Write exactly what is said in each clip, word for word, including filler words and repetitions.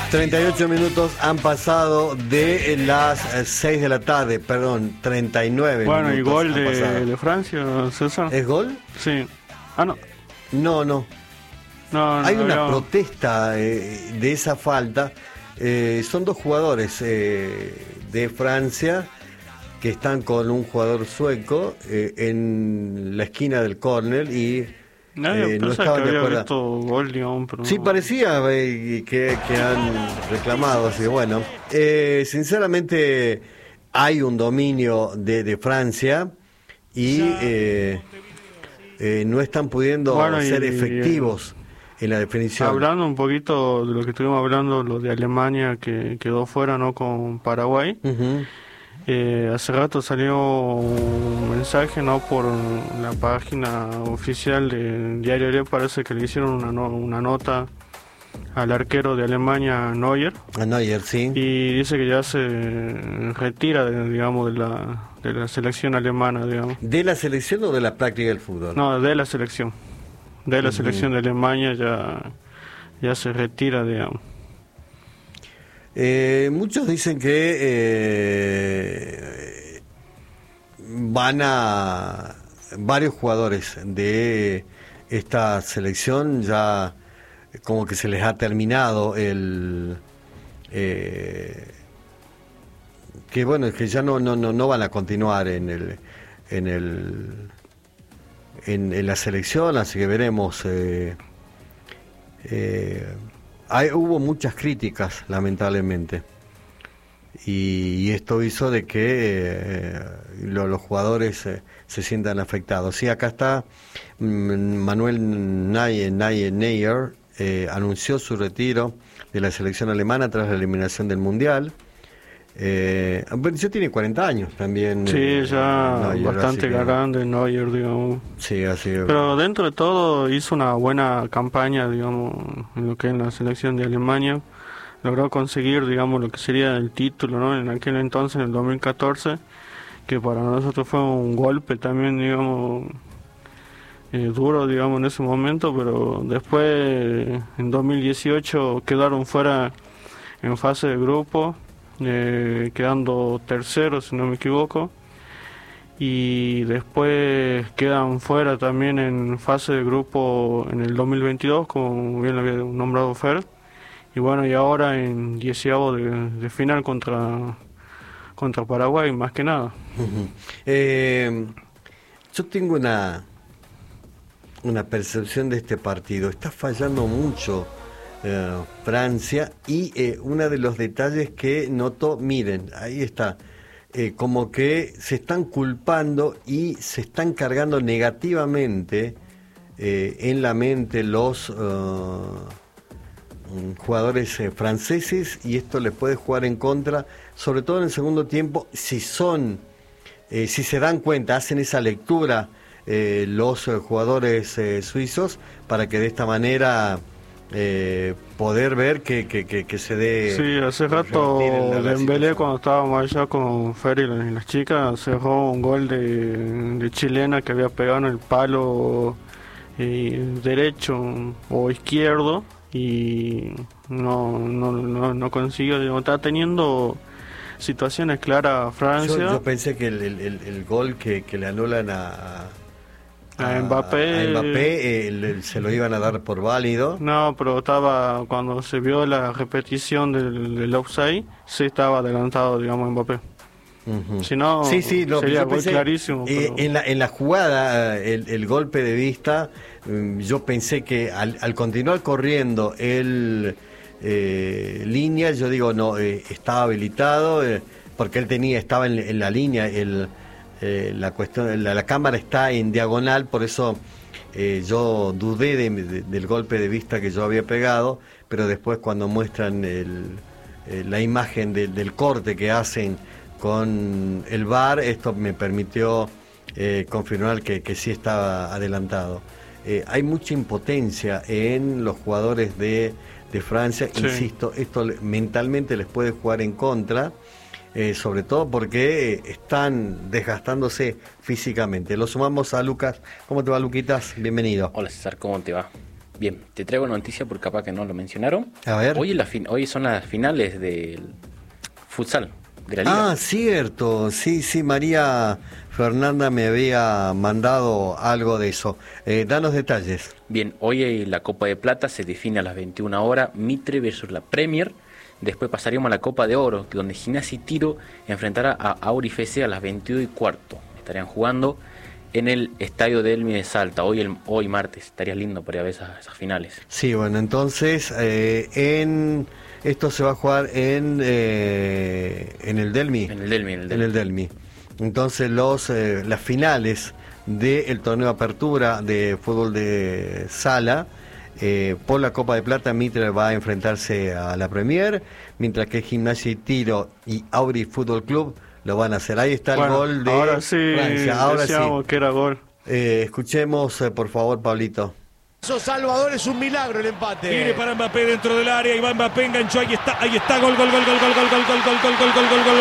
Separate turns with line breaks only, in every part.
treinta y ocho minutos han pasado de las seis de la tarde, perdón, treinta y nueve
bueno,
minutos.
Bueno, ¿y gol
de,
de Francia, César?
¿Es gol?
Sí. Ah, no.
No, no.
no, no
Hay una
no.
protesta eh, de esa falta. Eh, son dos jugadores eh, de Francia que están con un jugador sueco eh, en la esquina del córner y
Nadie
eh, no
pensaba
estaban
que
de
había
acuerdo.
visto gol, digamos, pero
Sí,
no.
parecía eh, que, que han reclamado, así que bueno. Eh, sinceramente, hay un dominio de, de Francia y eh, eh, no están pudiendo
Bueno,
ser
y-
efectivos en la definición.
Hablando un poquito de lo que estuvimos hablando, lo de Alemania que quedó fuera, ¿no? Con Paraguay.
Ujú.
Eh, hace rato salió un mensaje, ¿no? Por la página oficial del Diario Le, parece que le hicieron una, no- una nota al arquero de Alemania, Neuer,
A Neuer, sí.
y dice que ya se retira, de, digamos, de la, de la selección alemana, digamos.
¿De la selección o de la práctica del fútbol?
No, de la selección. De la
Ujú.
selección de Alemania ya, ya se retira, digamos.
Eh, muchos dicen que eh, van a varios jugadores de esta selección ya como que se les ha terminado el eh, que bueno que ya no no no no van a continuar en el en el en, en la selección, así que veremos. eh, eh, Hay, hubo muchas críticas, lamentablemente, y, y esto hizo de que eh, lo, los jugadores eh, se sientan afectados. Sí, acá está mm, Manuel Neuer, Neuer, Neuer eh, anunció su retiro de la selección alemana tras la eliminación del Mundial. Eh, pero ya tiene cuarenta años también.
Sí,
eh,
ya
Neuer,
bastante
así que-
grande Neuer, digamos.
Sí, así que-
Pero dentro de todo hizo una buena campaña, digamos, en lo que es la selección de Alemania. Logró conseguir, digamos, lo que sería el título, ¿no? En aquel entonces, en el dos mil catorce, que para nosotros fue un golpe también, digamos, eh, duro, digamos, en ese momento, pero después, en dos mil dieciocho, quedaron fuera en fase de grupo, eh, quedando terceros, si no me equivoco. Y después quedan fuera también en fase de grupo en el dos mil veintidós, como bien lo había nombrado Fer. Y bueno, y ahora en dieciavo de, de final contra, contra Paraguay, más que nada.
Ujú. Eh, yo tengo una una percepción de este partido. Está fallando mucho eh, Francia y eh, uno de los detalles que noto, miren, ahí está. Eh, como que se están culpando y se están cargando negativamente eh, en la mente los uh, jugadores eh, franceses, y esto les puede jugar en contra, sobre todo en el segundo tiempo, si son, eh, si se dan cuenta, hacen esa lectura eh, los eh, jugadores eh, suizos, para que de esta manera eh, poder ver que, que, que, que se dé.
Sí, hace rato
revertir la- la
Dembélé,
situación.
cuando estábamos allá con Fer y las, y las chicas, cerró un gol de, de chilena que había pegado en el palo eh, derecho o izquierdo y no no no, no consiguió, digamos, está teniendo situaciones claras Francia.
Yo, yo pensé que el, el, el, el gol que, que le anulan a,
A Mbappé.
a Mbappé, eh, le- se lo iban a dar por válido.
No, pero estaba, cuando se vio la repetición del, del offside, sí estaba adelantado, digamos, Mbappé.
Ujú.
Si no,
Sí, sí, lo que
sería
yo
gol
pensé,
clarísimo.
eh,
pero-
en, la, en la jugada, eh, el, el golpe de vista, mm, yo pensé que al, al continuar corriendo el eh, línea, yo digo, no, eh, estaba habilitado, eh, porque él tenía, estaba en, en la línea, el, eh, la cuestión, la, la cámara está en diagonal, por eso eh, yo dudé de- de- del golpe de vista que yo había pegado, pero después cuando muestran el, eh, la imagen del- del corte que hacen con el V A R, esto me permitió eh, confirmar que, que sí estaba adelantado. Eh, hay mucha impotencia en los jugadores de, de Francia,
Sí.
insisto, esto le- mentalmente les puede jugar en contra, eh, sobre todo porque eh, están desgastándose físicamente. Lo sumamos a Lucas. ¿Cómo te va, Luquitas? Bienvenido.
Hola César, ¿cómo te va? Bien, te traigo una noticia porque capaz que no lo mencionaron.
A ver.
Hoy, es la fin- hoy son las finales del futsal de la liga.
Ah, cierto, sí, sí, María Fernanda me había mandado algo de eso. Eh, danos detalles.
Bien, hoy la Copa de Plata se define a las veintiuna horas, Mitre versus la Premier. Después pasaríamos a la Copa de Oro, donde Gimnasia y Tiro enfrentará a Auri F C a las veintidós y cuarto. Estarían jugando en el estadio de Elmi de Salta, hoy el, hoy martes. Estaría lindo para ver esas, esas finales.
Sí, bueno, entonces eh, en esto se va a jugar en eh, en el Delmi.
En el Delmi, en el Delmi.
En el Delmi. Entonces los eh, las finales del torneo Apertura de fútbol de sala, eh, por la Copa de Plata, Mitre va a enfrentarse a la Premier, mientras que Gimnasia y Tiro y Auri Fútbol Club lo van a hacer. Ahí está el
Bueno,
gol de
ahora sí,
Francia. Ahora sí.
decíamos que era gol.
Eh, escuchemos, eh, por favor, Pablito.
Salvador, es un milagro el empate.
Viene para Mbappé dentro del área y va Mbappé, enganchó, ahí está, ahí está, gol, gol, gol, gol, gol, gol, gol, gol, gol, gol, gol, gol, gol, gol.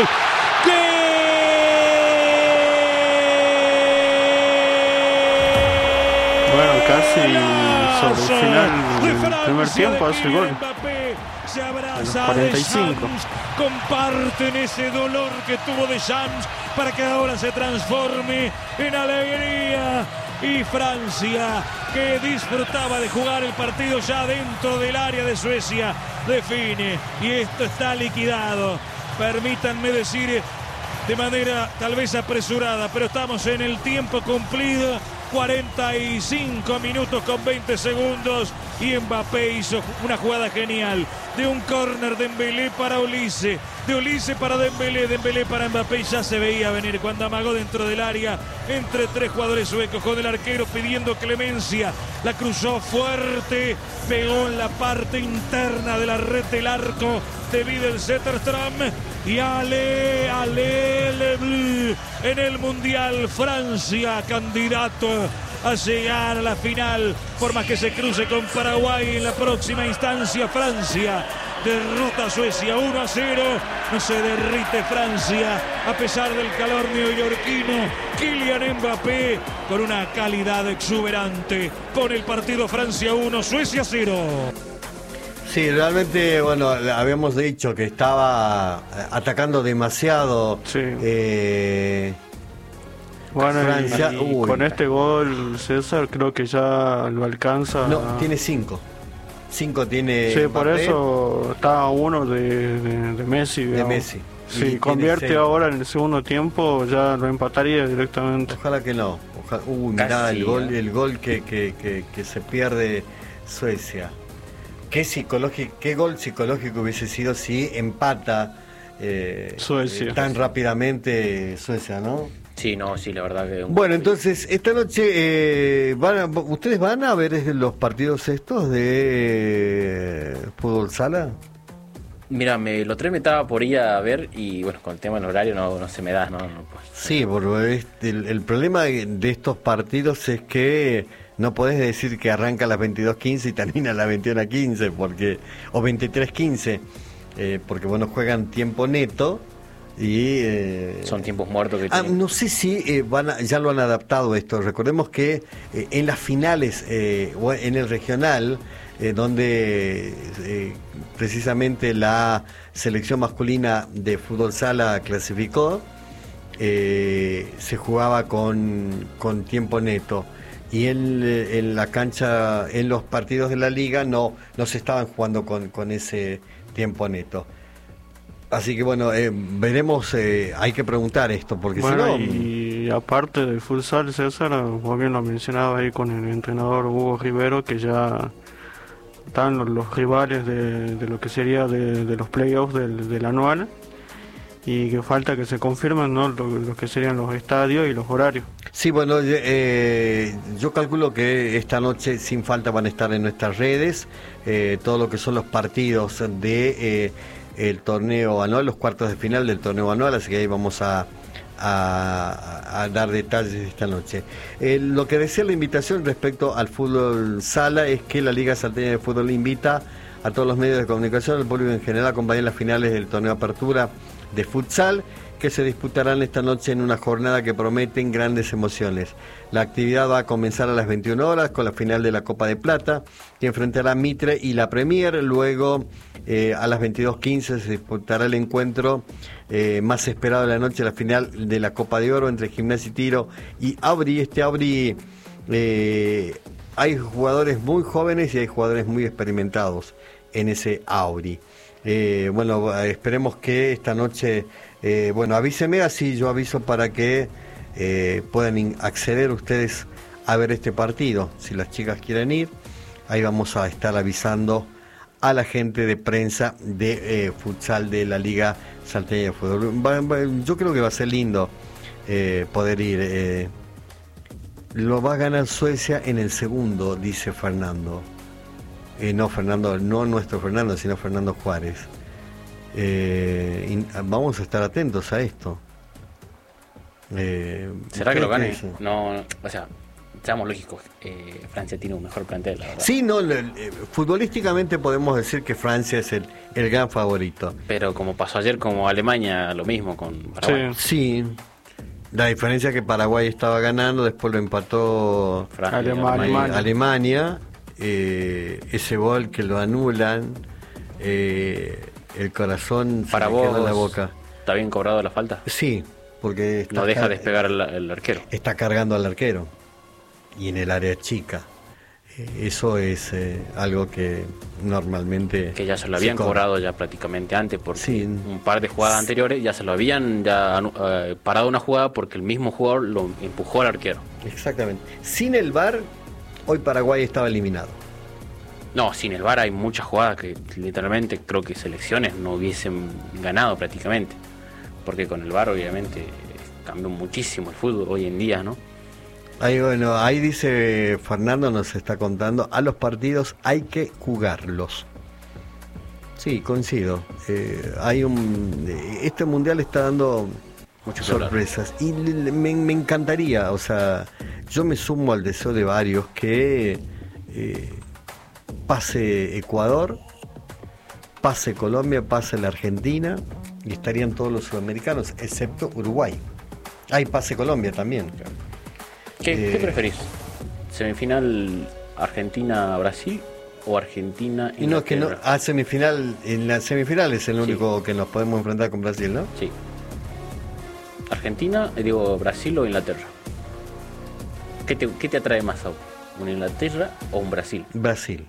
Bueno, casi sobre el final del primer tiempo hace el gol.
Se abraza
A los cuarenta y cinco.
Deschamps, comparten ese dolor que tuvo Deschamps para que ahora se transforme en alegría. Y Francia, que disfrutaba de jugar el partido ya dentro del área de Suecia, define. Y esto está liquidado. Permítanme decir de manera tal vez apresurada, pero estamos en el tiempo cumplido. cuarenta y cinco minutos con veinte segundos y Mbappé hizo una jugada genial de un córner de Dembélé para Olise, de Olise para Dembélé, Dembélé para Mbappé, y ya se veía venir cuando amagó dentro del área entre tres jugadores suecos con el arquero pidiendo clemencia, la cruzó fuerte, pegó en la parte interna de la red del arco de Vidal Zetterström y ale, ale, le bleu. En el Mundial Francia, candidato a llegar a la final, por más que se cruce con Paraguay en la próxima instancia. Francia derrota a Suecia uno a cero, no se derrite Francia a pesar del calor neoyorquino. Kylian Mbappé con una calidad exuberante pone el partido Francia uno, Suecia cero.
Sí, realmente, bueno, habíamos dicho que estaba atacando demasiado.
Sí.
Eh,
Bueno, y-
Francia,
y,
uy.
con este gol César creo que ya lo alcanza.
no, tiene cinco. Cinco tiene.
Sí, por
Mbappé,
eso está a uno de, de, de Messi.
de
digamos.
Messi. Y
Si
tiene
convierte
seis.
ahora en el segundo tiempo, ya lo empataría directamente.
Ojalá que no. Ojalá, uy, mirá
Casi,
el gol,
¿eh?
el gol que, que, que, que se pierde Suecia. Qué psicológico, qué gol psicológico hubiese sido si empata eh,
Suecia.
eh, tan rápidamente Suecia, ¿no?
Sí, no, sí, la verdad que... un-
Bueno, entonces, esta noche, eh, van a- ¿ustedes van a ver los partidos estos de eh, fútbol sala?
Mira, me lo tres me estaba por ir a ver y bueno, con el tema del horario no, no se me da, no, no pues.
Sí, porque este, el, el problema de estos partidos es que no podés decir que arranca a las veintidós quince y termina a las veintiuna quince, porque, o veintitrés quince, eh, porque bueno, juegan tiempo neto y... eh,
Son tiempos muertos que
Ah,
tienen.
no sé si eh, van a- ya lo han adaptado esto. Recordemos que eh, en las finales, eh, o en el regional, eh, donde eh, precisamente la selección masculina de fútbol sala clasificó, eh, se jugaba con, con tiempo neto. Y en, eh, en la cancha, en los partidos de la liga, no, no se estaban jugando con, con ese tiempo neto. Así que bueno, eh, veremos, eh, hay que preguntar esto, porque
Bueno,
si no...
y aparte del futsal, César, vos bien lo mencionaba ahí con el entrenador Hugo Rivero, que ya están los, los rivales de, de lo que sería de, de los playoffs del, del anual, y que falta que se confirmen, ¿no?, lo, lo que serían los estadios y los horarios.
Sí, bueno, eh, yo calculo que esta noche sin falta van a estar en nuestras redes eh, todo lo que son los partidos de eh, el torneo anual, los cuartos de final del torneo anual, así que ahí vamos a, a, a dar detalles esta noche. Eh, lo que decía la invitación respecto al fútbol sala es que la Liga Salteña de Fútbol invita a todos los medios de comunicación, al público en general, acompañar las finales del torneo Apertura de futsal, que se disputarán esta noche en una jornada que prometen grandes emociones. La actividad va a comenzar a las veintiuna horas con la final de la Copa de Plata, que enfrentará Mitre y la Premier. Luego, eh, a las veintidós quince se disputará el encuentro eh, más esperado de la noche, la final de la Copa de Oro entre Gimnasia y Tiro y Auri. Este Auri, eh, hay jugadores muy jóvenes y hay jugadores muy experimentados en ese Auri. Eh, bueno, esperemos que esta noche, eh, bueno, avíseme, así yo aviso para que eh, puedan in- acceder ustedes a ver este partido. Si las chicas quieren ir, ahí vamos a estar avisando a la gente de prensa de eh, futsal de la Liga Salteña de Fútbol. Va, va, yo creo que va a ser lindo eh, poder ir. Eh, lo va a ganar Suecia en el segundo, dice Fernando. Eh, no Fernando, no nuestro Fernando, sino Fernando Juárez. Eh, in, vamos a estar atentos a esto.
Eh, ¿Será que lo gane? No, no, o sea, seamos lógicos, eh, Francia tiene un mejor plantel, la verdad.
Sí, no, eh, futbolísticamente podemos decir que Francia es el, el gran favorito.
Pero como pasó ayer como Alemania, lo mismo con Paraguay.
Sí, sí. La diferencia es que Paraguay estaba ganando, después lo empató
Francia,
Alemania.
Alemania. Alemania. Eh, ese gol que lo anulan, eh, el corazón se
Para
me
vos,
queda en la boca.
¿Está bien cobrado la falta?
Sí, porque está
No deja
car-
despegar el, el arquero.
está cargando al arquero y en el área chica. Eh, eso es eh, algo que normalmente
Que ya se lo
se
habían
cobra.
cobrado ya prácticamente antes, porque
Sí.
un par de jugadas anteriores ya se lo habían ya, eh, parado una jugada porque el mismo jugador lo empujó al arquero.
Exactamente. Sin el V A R, hoy Paraguay estaba eliminado.
No, sin el V A R hay muchas jugadas que literalmente creo que selecciones no hubiesen ganado prácticamente. Porque con el V A R obviamente cambió muchísimo el fútbol hoy en día, ¿no?
Ahí, bueno, ahí dice Fernando, nos está contando, a los partidos hay que jugarlos. Sí, coincido. Eh, hay un, este mundial está dando
Mucho que
sorpresas y le- me, me encantaría, o sea, yo me sumo al deseo de varios que eh, pase Ecuador, pase Colombia, pase la Argentina y estarían todos los sudamericanos, excepto Uruguay. Hay pase Colombia también.
¿Qué,
Eh,
¿Qué preferís? ¿Semifinal Argentina-Brasil o Argentina
Y no, que no,
Inglaterra?
a semifinal, en la semifinal es el
Sí.
único que nos podemos enfrentar con Brasil, ¿no?
Sí. Argentina, eh, digo Brasil o Inglaterra. ¿Qué te, qué te atrae más a vos? ¿Un Inglaterra o un Brasil?
Brasil,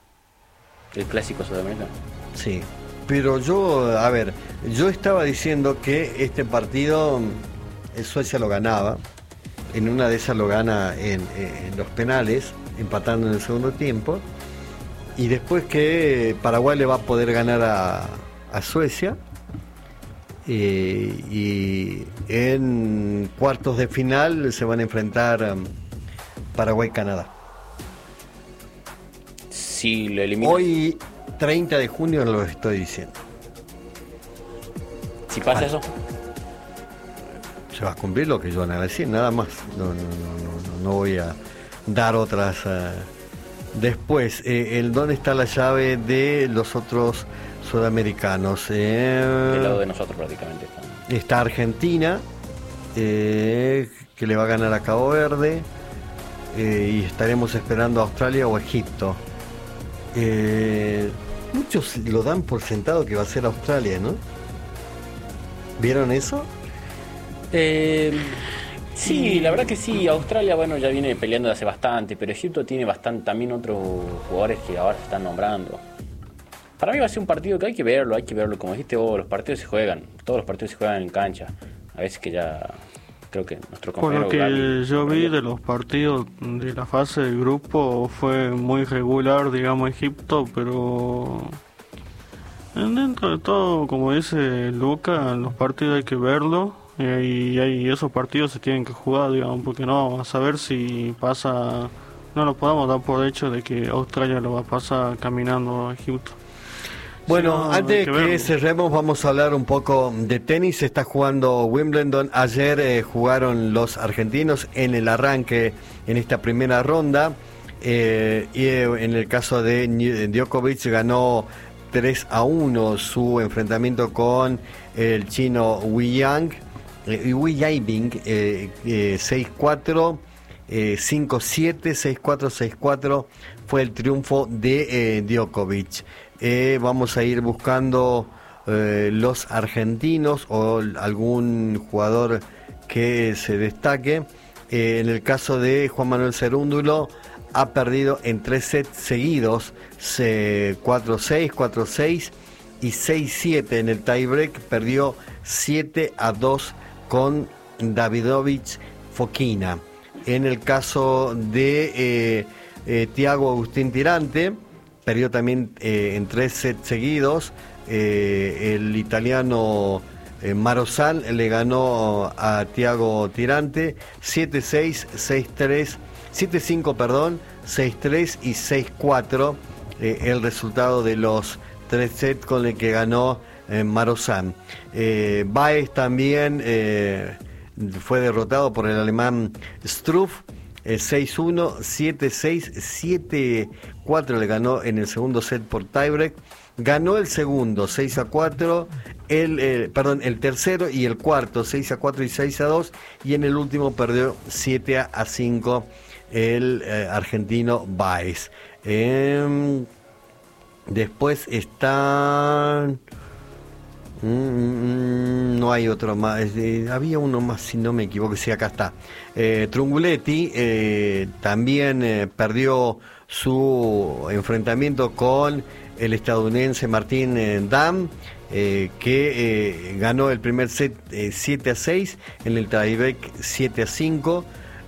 El clásico sudamericano.
sí. Pero yo, a ver, yo estaba diciendo que este partido eh, Suecia lo ganaba, en una de esas lo gana en, en los penales, empatando en el segundo tiempo, y después que Paraguay le va a poder ganar a, a Suecia, eh, y en cuartos de final se van a enfrentar um, Paraguay-Canadá.
Si lo eliminas,
Hoy, treinta de junio, lo estoy diciendo.
si pasa eso,
Se va a cumplir lo que yo van a decir, nada más. No, no, no, no, no, no voy a dar otras. eh. Después, eh, el dónde está la llave de los otros sudamericanos. Eh,
del lado de nosotros prácticamente. Está.
Está Argentina, eh, que le va a ganar a Cabo Verde, eh, y estaremos esperando a Australia o Egipto. Eh, muchos lo dan por sentado que va a ser Australia, ¿no? ¿Vieron eso?
Eh, sí, la verdad que sí. Australia, bueno, ya viene peleando hace bastante, pero Egipto tiene bastante también otros jugadores que ahora se están nombrando. Para mí va a ser un partido que hay que verlo, hay que verlo. Como dijiste vos, los partidos se juegan, todos los partidos se juegan en cancha. A veces que ya creo que nuestro
Por
compañero
lo que
Gaby-
yo vi de los partidos de la fase del grupo fue muy regular, digamos, Egipto, pero dentro de todo, como dice Luca, los partidos hay que verlo eh, y, hay, esos partidos se tienen que jugar, digamos, porque no, a saber si pasa, no lo podemos dar por hecho de que Australia lo va a pasar caminando a Egipto.
Bueno,
Sí, no,
antes
hay
que,
que verlo.
cerremos, vamos a hablar un poco de tenis. Se está jugando Wimbledon. Ayer eh, jugaron los argentinos en el arranque, en esta primera ronda. Eh, y en el caso de Djokovic ganó tres a uno su enfrentamiento con el chino Wei Yang, eh, Wei Yibing, eh, eh, seis cuatro, eh, cinco siete, seis cuatro, seis cuatro fue el triunfo de eh, Djokovic. Eh, vamos a ir buscando eh, los argentinos o algún jugador que se destaque. Eh, en el caso de Juan Manuel Cerúndulo, ha perdido en tres sets seguidos, cuatro seis, cuatro seis y seis siete. En el tiebreak perdió siete a dos con Davidovich Fokina. En el caso de eh, eh, Thiago Agustín Tirante, perdió también eh, en tres sets seguidos. Eh, el italiano eh, Marozán le ganó a Thiago Tirante siete seis, seis tres, siete cinco, perdón, seis tres y seis cuatro, eh, el resultado de los tres sets con el que ganó eh, Marozán. Eh, Baez también eh, fue derrotado por el alemán Struff, eh, seis uno, siete seis, siete cuatro le ganó en el segundo set por tiebreak. Ganó el segundo seis a cuatro, el, eh, perdón, el tercero y el cuarto seis a cuatro y seis a dos, y en el último perdió siete a cinco el eh, argentino Baez. Eh, después están... Mm, no hay otro más, eh, había uno más si no me equivoco, sí, acá está. Eh, Trunguletti eh, también eh, perdió su enfrentamiento con el estadounidense Martín eh, Damm, eh, que eh, ganó el primer set eh, siete a seis, en el tiebreak siete a cinco.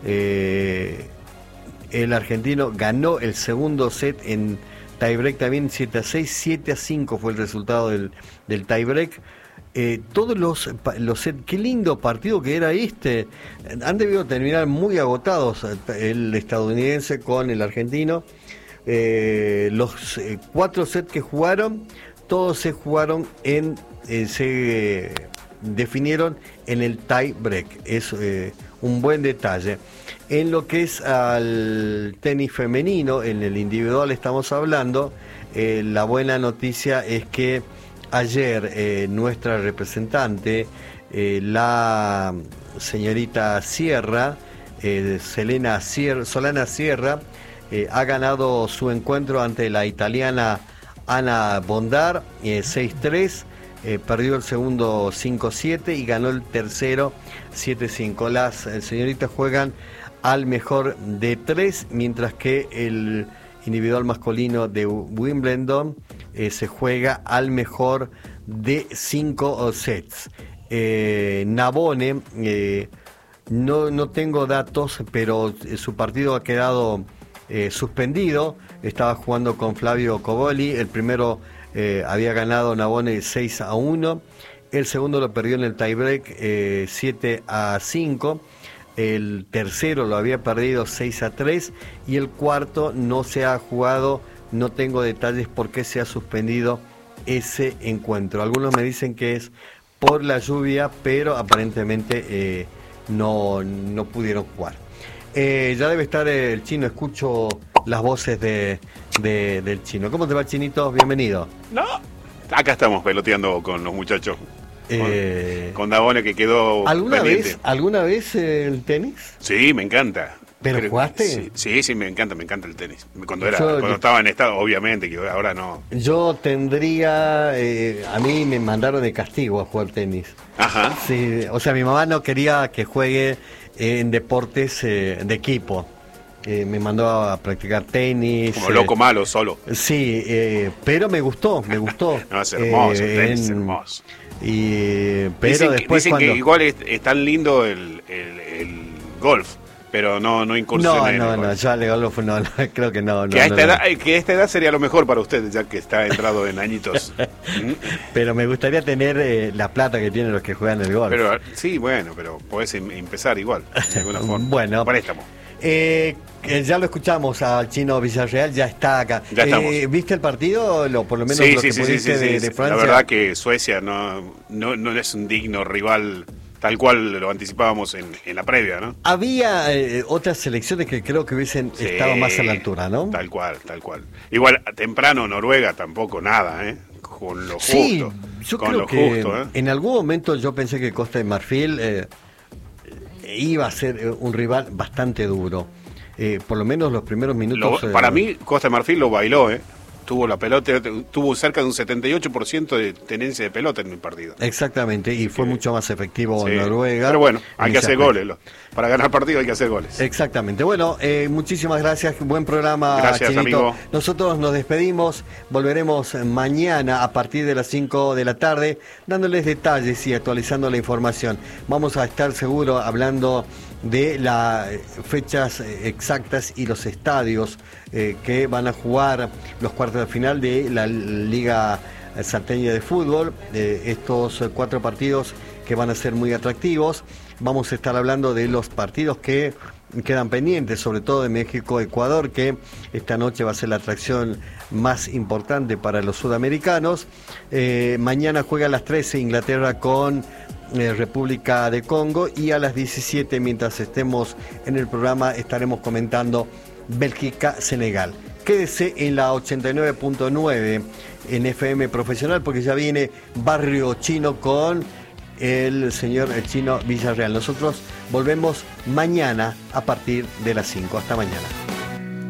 Eh, el argentino ganó el segundo set en tiebreak también siete a seis, siete a cinco fue el resultado del, del tiebreak. Eh, todos los, los sets, qué lindo partido que era este. Han debido terminar muy agotados el estadounidense con el argentino. Eh, los eh, cuatro sets que jugaron, todos se jugaron en, eh, se eh, definieron en el tie break. Es eh, un buen detalle. En lo que es al tenis femenino, en el individual estamos hablando, eh, la buena noticia es que ayer eh, nuestra representante, eh, la señorita Sierra, eh, Selena Sierra, Solana Sierra, Eh, ha ganado su encuentro ante la italiana Ana Bondar, eh, seis tres, eh, perdió el segundo cinco siete y ganó el tercero siete cinco. Las eh, señoritas juegan al mejor de tres, mientras que el individual masculino de Wimbledon eh, se juega al mejor de cinco sets. Eh, Navone, eh, no, no tengo datos, pero eh, su partido ha quedado Eh, suspendido. Estaba jugando con Flavio Coboli. El primero eh, había ganado Navone seis a uno, el segundo lo perdió en el tiebreak eh, siete a cinco, el tercero lo había perdido seis a tres y el cuarto no se ha jugado. No tengo detalles por qué se ha suspendido ese encuentro. Algunos me dicen que es por la lluvia, pero aparentemente eh, no, no pudieron jugar. Eh, ya debe estar el chino, escucho las voces de, de, del chino. ¿Cómo te va, Chinito? Bienvenido.
No, acá estamos peloteando con los muchachos.
Eh,
con, con Navone, que quedó
¿Alguna
pendiente.
vez, ¿Alguna vez eh, el tenis?
Sí, me encanta.
¿Pero
Creo-
jugaste?
Sí, sí, sí, me encanta, me encanta el tenis. Cuando era,
Yo-
cuando
yo-
estaba en estado, obviamente, que ahora no.
Yo tendría, eh, a mí me mandaron de castigo a jugar tenis.
Ajá.
Sí, o sea, mi mamá no quería que juegue en deportes eh, de equipo. Eh, me mandó a practicar tenis.
Como
eh,
loco malo, solo.
Sí, eh, pero me gustó, me gustó.
No, es hermoso,
Eh,
el tenis es
en-
hermoso.
Y, pero
dicen que,
después
dicen
cuando...
que igual es, es tan lindo el, el, el golf, pero no, no incursioné
No,
en el
no, no,
golf.
ya le golf, no, no, creo que no. no,
Que a,
no,
esta
no.
edad, que a esta edad sería lo mejor para usted, ya que está entrado en añitos. ¿Mm?
Pero me gustaría tener eh, la plata que tienen los que juegan el golf.
Pero sí, bueno, pero podés em- empezar igual, de alguna forma.
Bueno.
Préstamo.
Eh, eh, ya lo escuchamos al chino Villarreal, ya está acá.
Ya estamos.
Eh, ¿Viste el partido? Lo, por lo menos
Sí,
lo
sí,
que
sí, sí,
pudiste
sí,
de,
sí.
de Francia.
La verdad que Suecia no, no, no es un digno rival tal cual lo anticipábamos en, en la previa, ¿no?
Había eh, otras selecciones que creo que hubiesen
Sí,
estado más a la altura, ¿no?
Tal cual, tal cual. Igual, temprano Noruega tampoco nada, ¿eh? Con lo justo.
Sí, yo
con
creo
lo
que
justo, ¿eh?
en algún momento yo pensé que Costa de Marfil eh, iba a ser eh, un rival bastante duro. Eh, por lo menos los primeros minutos...
Lo,
eh,
para mí, Costa de Marfil lo bailó, ¿eh? Tuvo la pelota, tuvo cerca de un setenta y ocho por ciento de tenencia de pelota en el partido.
Exactamente, y fue
Sí.
mucho más efectivo
Sí.
Noruega.
Pero bueno, hay
en
que
ese
hacer
aspecto.
goles. lo- Para ganar partido hay que hacer goles.
Exactamente. Bueno, eh, muchísimas gracias. Buen programa,
Gracias,
Chinito.
amigo.
Nosotros nos despedimos. Volveremos mañana a partir de las cinco de la tarde, dándoles detalles y actualizando la información. Vamos a estar seguro hablando de las fechas exactas y los estadios eh, que van a jugar los cuartos de final de la Liga Salteña de Fútbol. Eh, estos cuatro partidos que van a ser muy atractivos. Vamos a estar hablando de los partidos que quedan pendientes, sobre todo de México-Ecuador, que esta noche va a ser la atracción más importante para los sudamericanos. Eh, mañana juega a las trece Inglaterra con eh, República de Congo, y a las diecisiete, mientras estemos en el programa, estaremos comentando Bélgica-Senegal. Quédese en la ochenta y nueve punto nueve en F M Profesional, porque ya viene Barrio Chino con el señor Chino Villarreal. Nosotros volvemos mañana a partir de las cinco. Hasta mañana.